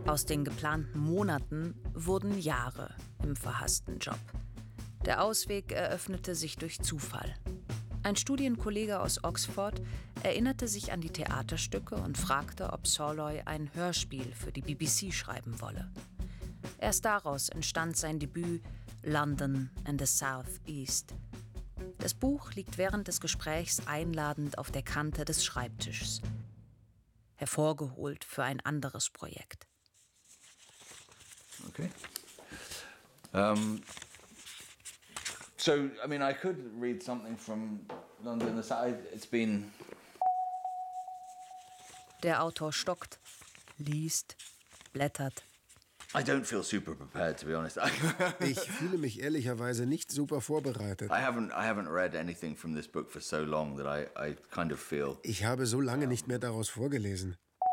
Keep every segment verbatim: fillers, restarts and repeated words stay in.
Aus den geplanten Monaten wurden Jahre im verhassten Job. Der Ausweg eröffnete sich durch Zufall. Ein Studienkollege aus Oxford erinnerte sich an die Theaterstücke und fragte, ob Soloy ein Hörspiel für die B B C schreiben wolle. Erst daraus entstand sein Debüt London and the South East. Das Buch liegt während des Gesprächs einladend auf der Kante des Schreibtischs, hervorgeholt für ein anderes Projekt. Okay. Um, so, I mean, I could read something from London. It's been. Der Autor stockt, liest, blättert. I don't feel super prepared, to be honest. Ich fühle mich ehrlicherweise nicht super vorbereitet. I haven't, I haven't read anything from this book for so long that I, I kind of feel. Ich habe so lange nicht mehr daraus vorgelesen.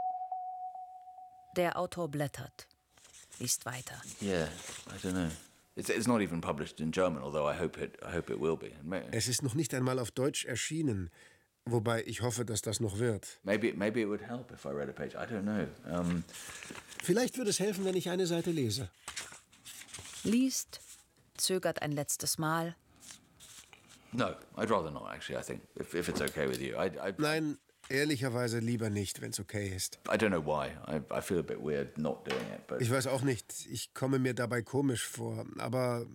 Der Autor blättert, liest weiter. Yeah, I don't know. It's, it's not even published in German, although I hope it, I hope it will be. Es ist noch nicht einmal auf Deutsch erschienen, wobei ich hoffe, dass das noch wird. Maybe, maybe it would help if I read a page. I don't know. Um, Vielleicht würde es helfen, wenn ich eine Seite lese. Liest, zögert ein letztes Mal. No, I'd rather not, actually, I think, if, if it's okay with you. I, I, Nein, ehrlicherweise lieber nicht, wenn es okay ist. I don't know why. I, I feel a bit weird not doing it, but... Ich weiß auch nicht. Ich komme mir dabei komisch vor, aber...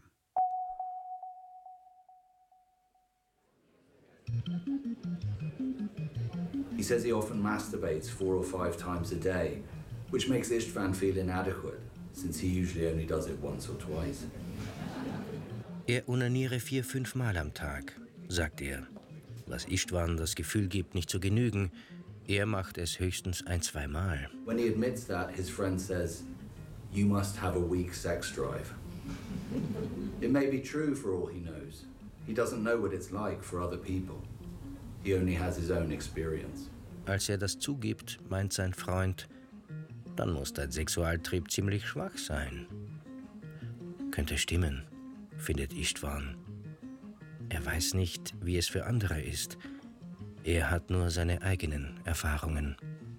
He says he often masturbates four or five times a day, which makes Istvan feel inadequate, since he usually only does it once or twice. Er onaniere vier, fünf Mal am Tag, sagt er. Was Istvan das Gefühl gibt, nicht zu genügen. Er macht es höchstens ein, zwei Mal. When he admits that, his friend says, "You must have a weak sex drive." It may be true for all he knows. He doesn't know what it's like for other people. He only has his own experience. Als er das zugibt, meint sein Freund, dann muss dein Sexualtrieb ziemlich schwach sein. Könnte stimmen, findet Istvan. Er weiß nicht, wie es für andere ist. Er hat nur seine eigenen Erfahrungen.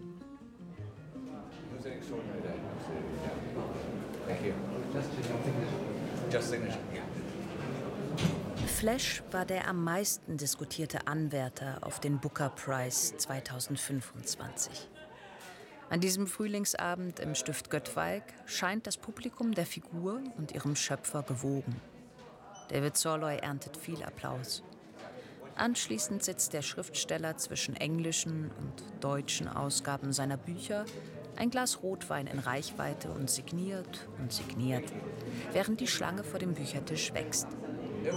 Flash war der am meisten diskutierte Anwärter auf den Booker Prize zweitausendfünfundzwanzig. An diesem Frühlingsabend im Stift Göttweig scheint das Publikum der Figur und ihrem Schöpfer gewogen. David Soloy erntet viel Applaus. Anschließend sitzt der Schriftsteller zwischen englischen und deutschen Ausgaben seiner Bücher, ein Glas Rotwein in Reichweite und signiert und signiert, während die Schlange vor dem Büchertisch wächst. Ich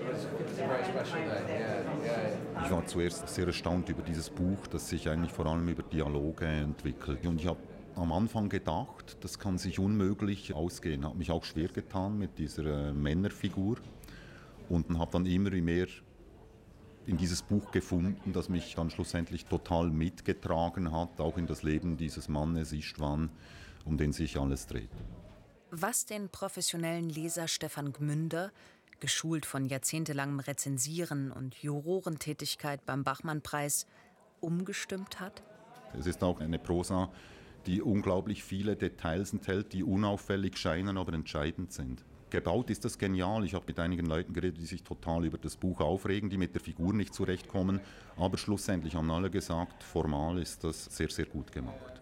war zuerst sehr erstaunt über dieses Buch, das sich eigentlich vor allem über Dialoge entwickelt. Und ich habe am Anfang gedacht, das kann sich unmöglich ausgehen. Habe mich auch schwer getan mit dieser äh, Männerfigur und habe dann immer mehr in dieses Buch gefunden, das mich dann schlussendlich total mitgetragen hat, auch in das Leben dieses Mannes Istvan, um den sich alles dreht. Was den professionellen Leser Stefan Gmünder, geschult von jahrzehntelangem Rezensieren und Jurorentätigkeit beim Bachmann-Preis, umgestimmt hat? Es ist auch eine Prosa, die unglaublich viele Details enthält, die unauffällig scheinen, aber entscheidend sind. Gebaut ist das genial. Ich habe mit einigen Leuten geredet, die sich total über das Buch aufregen, die mit der Figur nicht zurechtkommen. Aber schlussendlich haben alle gesagt, formal ist das sehr, sehr gut gemacht.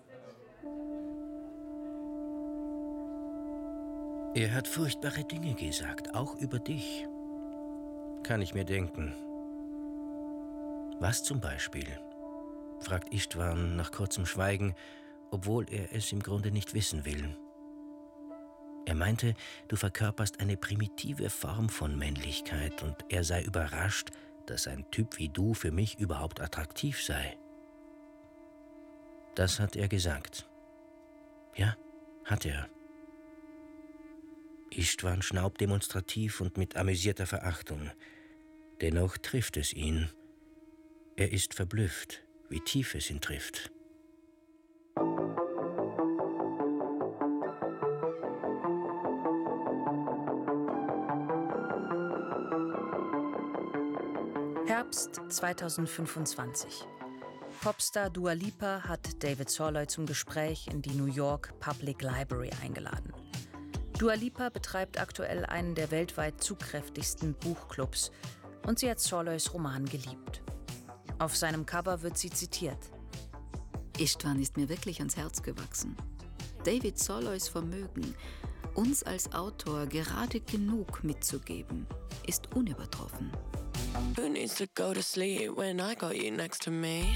Er hat furchtbare Dinge gesagt, auch über dich. Kann ich mir denken. Was zum Beispiel? Fragt Istvan nach kurzem Schweigen, obwohl er es im Grunde nicht wissen will. Er meinte, du verkörperst eine primitive Form von Männlichkeit und er sei überrascht, dass ein Typ wie du für mich überhaupt attraktiv sei. Das hat er gesagt. Ja, hat er. Istvan schnaubt demonstrativ und mit amüsierter Verachtung. Dennoch trifft es ihn. Er ist verblüfft, wie tief es ihn trifft. Herbst zweitausendfünfundzwanzig. Popstar Dua Lipa hat David Sorloy zum Gespräch in die New York Public Library eingeladen. Dua Lipa betreibt aktuell einen der weltweit zugkräftigsten Buchclubs und sie hat Sorloys Roman geliebt. Auf seinem Cover wird sie zitiert. Istvan ist mir wirklich ans Herz gewachsen. David Sorloys Vermögen, uns als Autor gerade genug mitzugeben, ist unübertroffen. Who needs to go to sleep when I got you next to me?